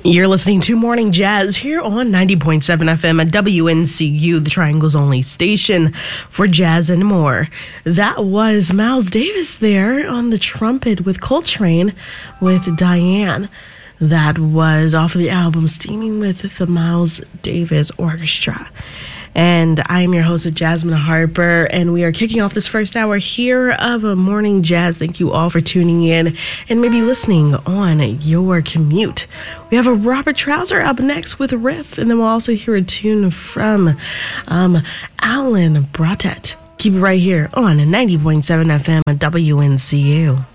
You're listening to Morning Jazz here on 90.7 FM at WNCU, the Triangle's only station for jazz and more. That was Miles Davis there on the trumpet with Coltrane with Diane. That was off of the album Steaming with the Miles Davis Orchestra. And I'm your host, Jasmine Harper, and we are kicking off this first hour here of a Morning Jazz. Thank you all for tuning in and maybe listening on your commute. We have a Robert Trouser up next with a riff, and then we'll also hear a tune from Alan Bratet. Keep it right here on 90.7 FM at WNCU.